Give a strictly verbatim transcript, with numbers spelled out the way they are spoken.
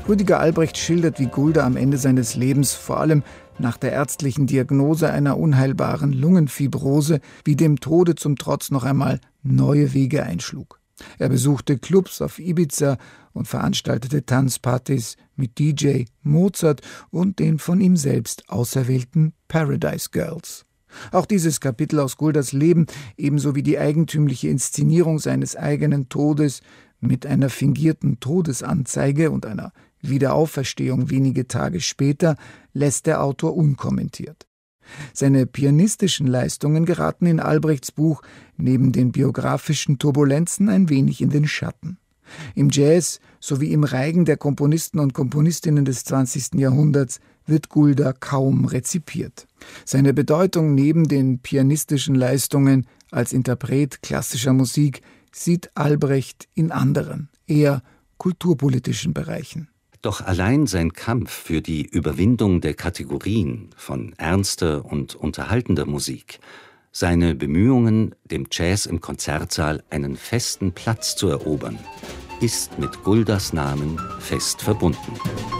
Rüdiger Albrecht schildert, wie Gulda am Ende seines Lebens, vor allem nach der ärztlichen Diagnose einer unheilbaren Lungenfibrose, wie dem Tode zum Trotz noch einmal neue Wege einschlug. Er besuchte Clubs auf Ibiza und veranstaltete Tanzpartys mit D J Mozart und den von ihm selbst auserwählten Paradise Girls. Auch dieses Kapitel aus Guldas Leben, ebenso wie die eigentümliche Inszenierung seines eigenen Todes mit einer fingierten Todesanzeige und einer Wiederauferstehung wenige Tage später, lässt der Autor unkommentiert. Seine pianistischen Leistungen geraten in Albrechts Buch neben den biografischen Turbulenzen ein wenig in den Schatten. Im Jazz sowie im Reigen der Komponisten und Komponistinnen des zwanzigsten Jahrhunderts wird Gulda kaum rezipiert. Seine Bedeutung neben den pianistischen Leistungen als Interpret klassischer Musik sieht Albrecht in anderen, eher kulturpolitischen Bereichen. Doch allein sein Kampf für die Überwindung der Kategorien von ernster und unterhaltender Musik, seine Bemühungen, dem Jazz im Konzertsaal einen festen Platz zu erobern, ist mit Guldas Namen fest verbunden.